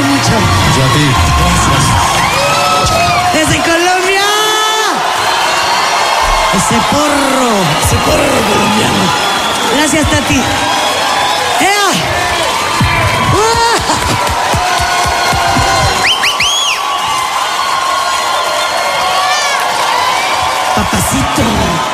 mucho. Yo a ti. Gracias. Desde Colombia. Ese porro colombiano. Gracias, Tati. ¡Ea! Papacito.